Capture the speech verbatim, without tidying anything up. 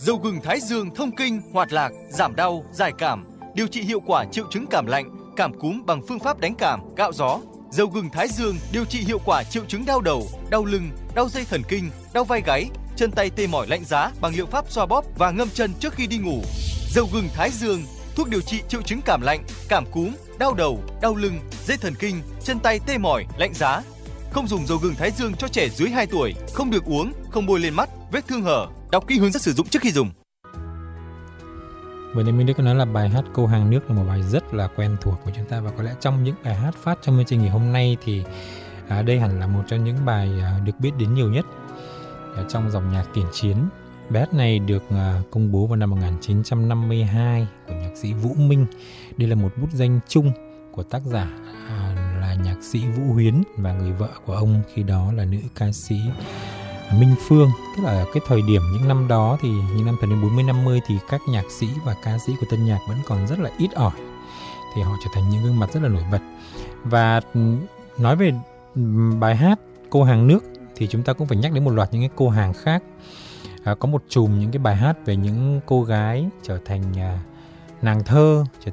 Dầu gừng Thái Dương thông kinh, hoạt lạc, giảm đau, giải cảm, điều trị hiệu quả triệu chứng cảm lạnh, cảm cúm bằng phương pháp đánh cảm, gạo gió. Dầu gừng Thái Dương điều trị hiệu quả triệu chứng đau đầu, đau lưng, đau dây thần kinh, đau vai gáy, chân tay tê mỏi lạnh giá bằng liệu pháp xoa bóp và ngâm chân trước khi đi ngủ. Dầu gừng Thái Dương, thuốc điều trị triệu chứng cảm lạnh, cảm cúm, đau đầu, đau lưng, dây thần kinh, chân tay tê mỏi, lạnh giá. Không dùng dầu gừng Thái Dương cho trẻ dưới hai tuổi, không được uống, không bôi lên mắt, vết thương hở. Đọc kỹ hướng dẫn sử dụng trước khi dùng. Vừa nãy Minh Đức có nói là bài hát Câu Hàng Nước là một bài rất là quen thuộc của chúng ta, và có lẽ trong những bài hát phát trong chương trình ngày hôm nay thì à, đây hẳn là một trong những bài à, được biết đến nhiều nhất à, trong dòng nhạc tiền chiến. Bài hát này được à, công bố vào năm một nghìn chín trăm năm mươi hai của nhạc sĩ Vũ Minh. Đây là một bút danh chung của tác giả à, là nhạc sĩ Vũ Huyến, và người vợ của ông khi đó là nữ ca sĩ Minh Phương. Tức là ở cái thời điểm những năm đó thì những năm thập niên bốn mươi năm mươi thì các nhạc sĩ và ca sĩ của tân nhạc vẫn còn rất là ít ỏi, thì họ trở thành những gương mặt rất là nổi bật. Và nói về bài hát Câu Hàng Nước thì chúng ta cũng phải nhắc đến một loạt những cái câu hàng khác. À, có một chùm những cái bài hát về những cô gái trở thành à, nàng thơ, trở